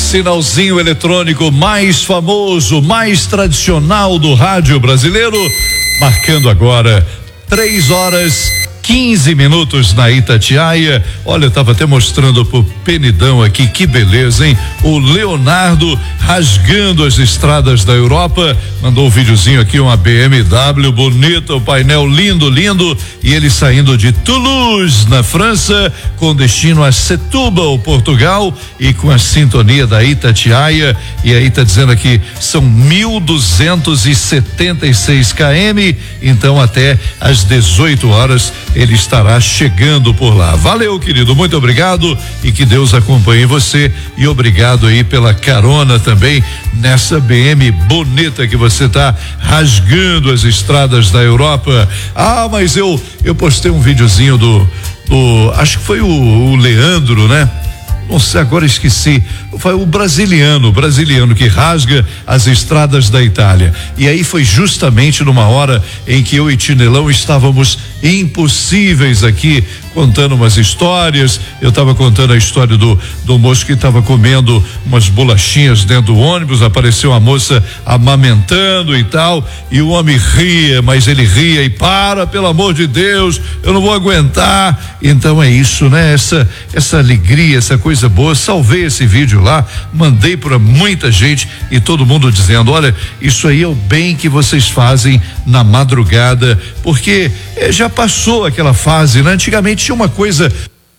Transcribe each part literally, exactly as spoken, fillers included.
sinalzinho eletrônico mais famoso, mais tradicional do rádio brasileiro, marcando agora três horas quinze minutos na Itatiaia. Olha, eu tava até mostrando pro Penidão aqui, que beleza, hein? O Leonardo rasgando as estradas da Europa, mandou um videozinho aqui, uma B M W bonita, o painel lindo, lindo, e ele saindo de Toulouse, na França, com destino a Setúbal, Portugal, e com a sintonia da Itatiaia. E aí tá dizendo aqui, são mil duzentos e setenta e seis quilômetros, então até às dezoito horas ele estará chegando por lá. Valeu, querido, muito obrigado e que Deus acompanhe você, e obrigado aí pela carona também nessa B M bonita que você tá rasgando as estradas da Europa. Ah, mas eu eu postei um videozinho do, do acho que foi o, o Leandro, né? Não sei, agora esqueci. Foi o brasiliano, o brasiliano que rasga as estradas da Itália. E aí foi justamente numa hora em que eu e Tinelão estávamos impossíveis aqui, contando umas histórias. Eu estava contando a história do do moço que estava comendo umas bolachinhas dentro do ônibus, apareceu a moça amamentando e tal, e o homem ria, mas ele ria e para, pelo amor de Deus, eu não vou aguentar. Então é isso, né? Essa essa alegria, essa coisa boa. Salvei esse vídeo lá, mandei para muita gente e todo mundo dizendo, olha, isso aí é o bem que vocês fazem na madrugada, porque eh, já passou aquela fase, né? Antigamente tinha uma coisa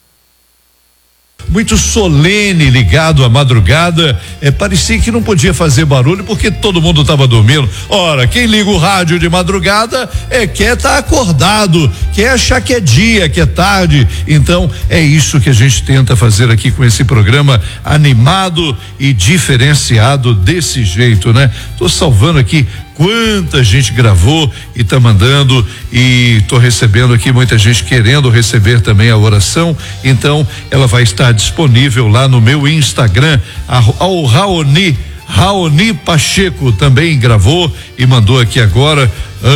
muito solene ligado à madrugada, é, parecia que não podia fazer barulho porque todo mundo estava dormindo. Ora, quem liga o rádio de madrugada é quer estar tá acordado, quer achar que é dia, que é tarde. Então é isso que a gente tenta fazer aqui com esse programa animado e diferenciado desse jeito, né? Tô salvando aqui quanta gente gravou e tá mandando, e tô recebendo aqui muita gente querendo receber também a oração, então ela vai estar disponível lá no meu Instagram. Ao Raoni, Raoni Pacheco também gravou e mandou aqui agora.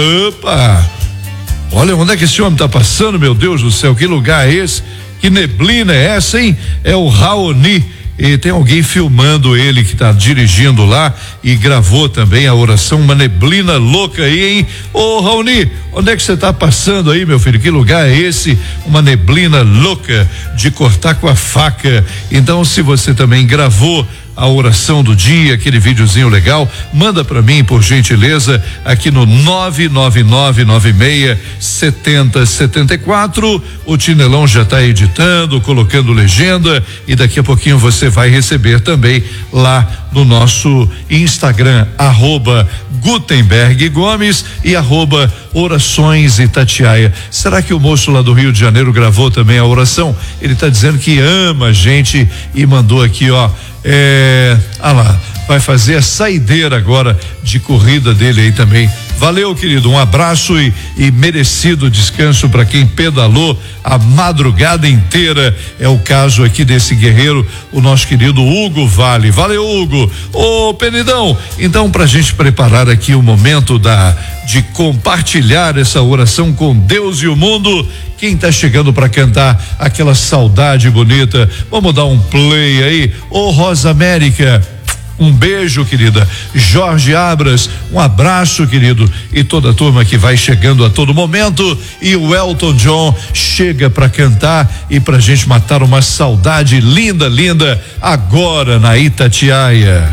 Opa! Olha onde é que esse homem tá passando, meu Deus do céu, que lugar é esse? Que neblina é essa, hein? É o Raoni. E tem alguém filmando ele que está dirigindo lá e gravou também a oração, uma neblina louca aí, hein? Ô Raoni, onde é que você está passando aí, meu filho? Que lugar é esse? Uma neblina louca de cortar com a faca. Então, se você também gravou a oração do dia, aquele videozinho legal, manda para mim, por gentileza, aqui no nove nove nove nove seis sete zero sete quatro. O Tinelão já está editando, colocando legenda, e daqui a pouquinho você vai receber também lá no nosso Instagram, arroba Gutenberg Gomes e arroba Orações Itatiaia. Será que o moço lá do Rio de Janeiro gravou também a oração? Ele está dizendo que ama a gente e mandou aqui, ó. É, ah lá, vai fazer a saideira agora de corrida dele aí também. Valeu, querido, um abraço e, e merecido descanso para quem pedalou a madrugada inteira. É o caso aqui desse guerreiro, o nosso querido Hugo Vale. Valeu, Hugo. Ô, Penidão, então, pra gente preparar aqui o momento da de compartilhar essa oração com Deus e o mundo, quem tá chegando para cantar aquela saudade bonita, vamos dar um play aí. Ô, Rosa América, um beijo, querida. Jorge Abras, um abraço, querido, e toda a turma que vai chegando a todo momento. E o Elton John chega para cantar e pra gente matar uma saudade linda, linda, agora na Itatiaia.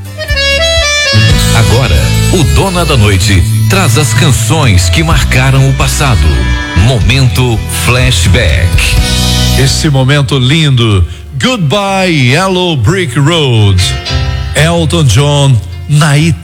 Agora, o Dona da Noite traz as canções que marcaram o passado. Momento Flashback. Esse momento lindo. Goodbye Yellow Brick Road. Elton John na Itatiaia.